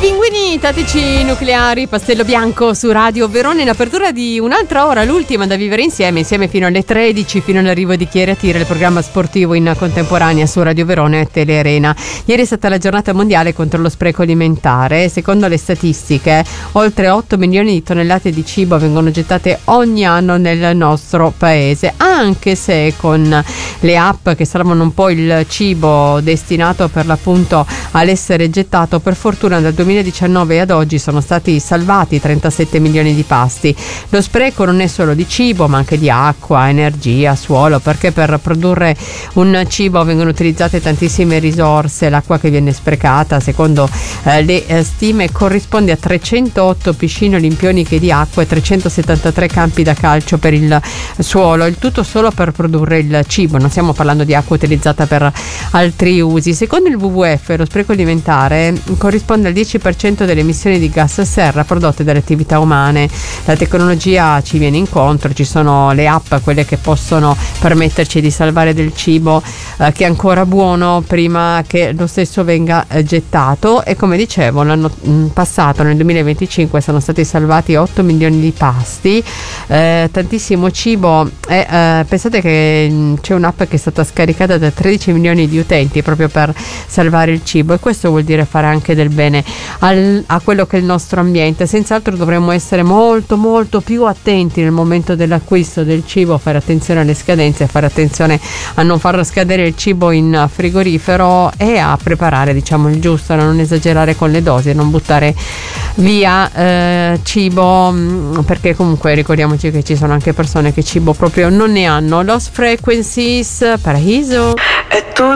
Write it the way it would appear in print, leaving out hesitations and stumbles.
Pinguini tattici nucleari, Pastello Bianco su Radio Verona, in apertura di un'altra ora, l'ultima da vivere insieme fino alle 13, fino all'arrivo di Chi era Tira, il programma sportivo in contemporanea su Radio Verona e Telearena. Ieri è stata la giornata mondiale contro lo spreco alimentare. Secondo le statistiche, oltre 8 milioni di tonnellate di cibo vengono gettate ogni anno nel nostro paese, anche se con le app che salvano un po' il cibo destinato per l'appunto all'essere gettato, per fortuna dal 2019 ad oggi sono stati salvati 37 milioni di pasti. Lo spreco non è solo di cibo, ma anche di acqua, energia, suolo, perché per produrre un cibo vengono utilizzate tantissime risorse. L'acqua che viene sprecata, secondo le stime, corrisponde a 308 piscine olimpioniche di acqua e 373 campi da calcio per il suolo, il tutto solo per produrre il cibo. Non stiamo parlando di acqua utilizzata per altri usi. Secondo il WWF, lo spreco alimentare corrisponde al 10% delle emissioni di gas serra prodotte dalle attività umane. La tecnologia ci viene incontro, ci sono le app, quelle che possono permetterci di salvare del cibo che è ancora buono prima che lo stesso venga gettato, e come dicevo l'anno passato, nel 2025, sono stati salvati 8 milioni di pasti, tantissimo cibo, e pensate che c'è un'app che è stata scaricata da 13 milioni di utenti proprio per salvare il cibo, e questo vuol dire fare anche del bene a quello che è il nostro ambiente. Senz'altro dovremmo essere molto molto più attenti nel momento dell'acquisto del cibo, fare attenzione alle scadenze, fare attenzione a non far scadere il cibo in frigorifero e a preparare, diciamo, il giusto, a non esagerare con le dosi e non buttare via cibo, perché comunque ricordiamoci che ci sono anche persone che cibo proprio non ne hanno. Lost Frequencies, Paradiso.